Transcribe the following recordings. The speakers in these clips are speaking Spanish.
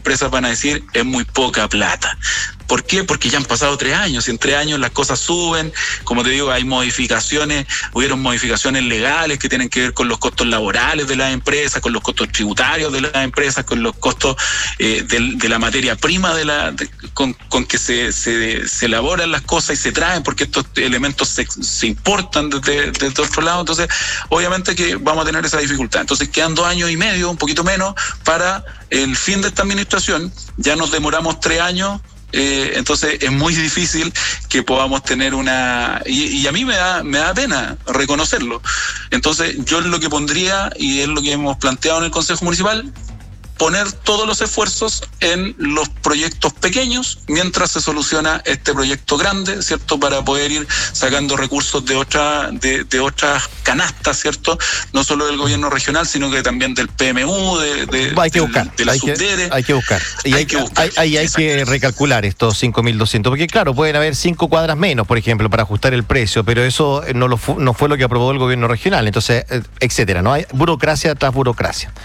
empresas van a decir es muy poca plata. ¿Por qué? Porque ya han pasado 3 años, y en 3 años las cosas suben, como te digo, hay hubieron modificaciones legales que tienen que ver con los costos laborales de las empresas, con los costos tributarios de las empresas, con los costos de la materia prima con que se elaboran las cosas y se traen, porque estos elementos se importan desde otro lado. Entonces, obviamente que vamos a tener esa dificultad. Entonces, quedan 2 años y medio, un poquito menos, para el fin de esta administración. Ya nos demoramos 3 años. Entonces es muy difícil que podamos tener y a mí me da pena reconocerlo. Entonces yo lo que pondría, y es lo que hemos planteado en el Consejo Municipal, poner todos los esfuerzos en los proyectos pequeños mientras se soluciona este proyecto grande, ¿cierto? Para poder ir sacando recursos de otras canastas, ¿cierto? No solo del gobierno regional, sino que también del PMU, de la Subdere. Hay que buscar. Y hay que recalcular estos 5.200, porque claro, pueden haber 5 cuadras menos, por ejemplo, para ajustar el precio, pero eso no fue lo que aprobó el gobierno regional, entonces, etcétera, ¿no? Hay burocracia tras burocracia.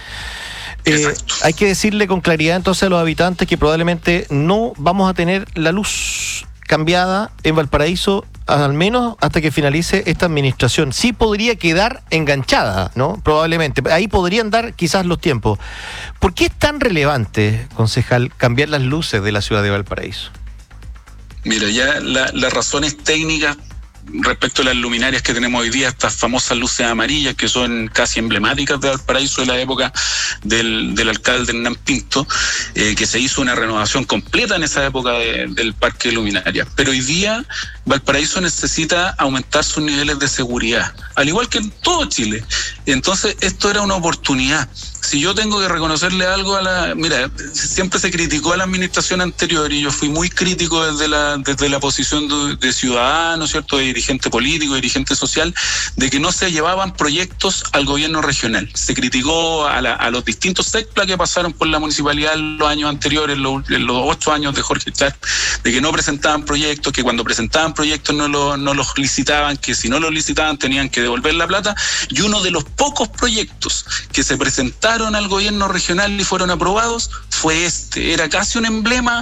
Hay que decirle con claridad entonces a los habitantes que probablemente no vamos a tener la luz cambiada en Valparaíso, al menos hasta que finalice esta administración. Sí podría quedar enganchada, ¿no? Probablemente. Ahí podrían dar quizás los tiempos. ¿Por qué es tan relevante, concejal, cambiar las luces de la ciudad de Valparaíso? Mira, ya las razones técnicas respecto a las luminarias que tenemos hoy día, estas famosas luces amarillas que son casi emblemáticas de Valparaíso de la época del alcalde Hernán Pinto, que se hizo una renovación completa en esa época del parque de luminarias. Pero hoy día Valparaíso necesita aumentar sus niveles de seguridad, al igual que en todo Chile. Entonces esto era una oportunidad. Si yo tengo que reconocerle algo mira, siempre se criticó a la administración anterior, y yo fui muy crítico desde la posición de ciudadano, ¿cierto?, de dirigente político, de dirigente social, de que no se llevaban proyectos al gobierno regional. Se criticó a los distintos SECPLA que pasaron por la municipalidad en los años anteriores, los 8 años de Jorge Char, de que no presentaban proyectos, que cuando presentaban proyectos no los licitaban, que si no los licitaban tenían que devolver la plata, y uno de los pocos proyectos que se presentaron al gobierno regional y fueron aprobados fue era casi un emblema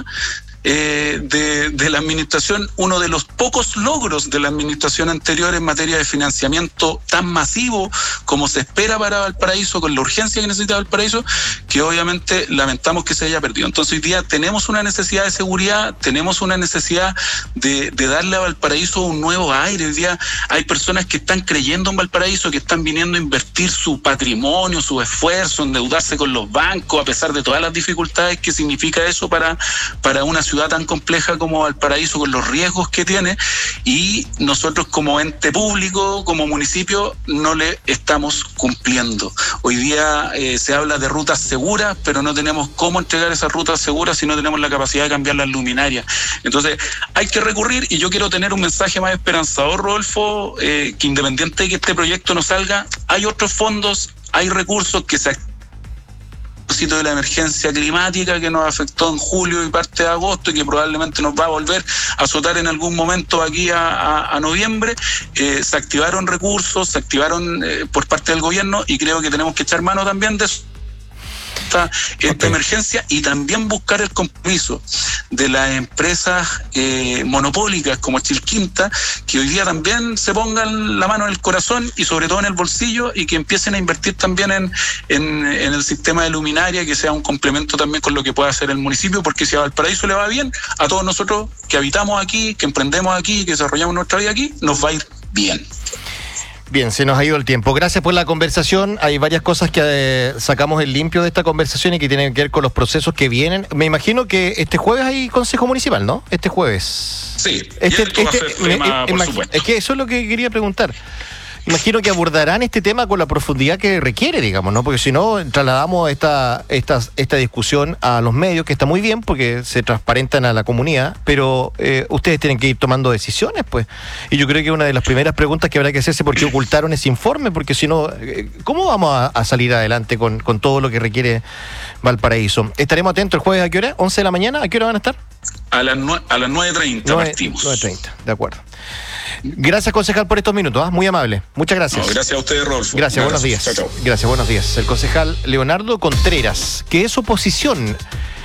de la administración, uno de los pocos logros de la administración anterior en materia de financiamiento tan masivo como se espera para Valparaíso, con la urgencia que necesita Valparaíso, que obviamente lamentamos que se haya perdido. Entonces hoy día tenemos una necesidad de seguridad, tenemos una necesidad de darle a Valparaíso un nuevo aire. Hoy día hay personas que están creyendo en Valparaíso, que están viniendo a invertir su patrimonio, su esfuerzo, endeudarse con los bancos, a pesar de todas las dificultades que significa eso para una ciudad tan compleja como Valparaíso, con los riesgos que tiene, y nosotros como ente público, como municipio, no le estamos cumpliendo. Hoy día se habla de rutas seguras, pero no tenemos cómo entregar esas rutas seguras si no tenemos la capacidad de cambiar las luminarias. Entonces hay que recurrir, y yo quiero tener un mensaje más esperanzador, Rodolfo, que independiente de que este proyecto no salga, hay otros fondos, hay recursos que se de la emergencia climática que nos afectó en julio y parte de agosto, y que probablemente nos va a volver a azotar en algún momento aquí a noviembre. Se activaron recursos, se activaron por parte del gobierno, y creo que tenemos que echar mano también de esta emergencia, y también buscar el compromiso de las empresas monopólicas como Chilquinta, que hoy día también se pongan la mano en el corazón y sobre todo en el bolsillo, y que empiecen a invertir también en el sistema de luminaria, que sea un complemento también con lo que pueda hacer el municipio, porque si a Valparaíso le va bien, a todos nosotros que habitamos aquí, que emprendemos aquí, que desarrollamos nuestra vida aquí, nos va a ir bien. Bien, se nos ha ido el tiempo. Gracias por la conversación. Hay varias cosas que sacamos en limpio de esta conversación y que tienen que ver con los procesos que vienen. Me imagino que este jueves hay Consejo Municipal, ¿no? Este jueves. Sí, por supuesto. Es que eso es lo que quería preguntar. Imagino que abordarán este tema con la profundidad que requiere, digamos, ¿no? Porque si no, trasladamos esta discusión a los medios, que está muy bien porque se transparentan a la comunidad, pero ustedes tienen que ir tomando decisiones, pues. Y yo creo que una de las primeras preguntas que habrá que hacerse, ¿por qué ocultaron ese informe? Porque si no, ¿cómo vamos a salir adelante con todo lo que requiere Valparaíso? Estaremos atentos el jueves. ¿A qué hora? ¿11 de la mañana? ¿A qué hora van a estar? A las 9:30 partimos. 9:30, de acuerdo. Gracias, concejal, por estos minutos, muy amable. Muchas gracias. No, gracias a ustedes, Rodolfo. Gracias, buenos días. Chao, chao. Gracias, buenos días. El concejal Leonardo Contreras, que es oposición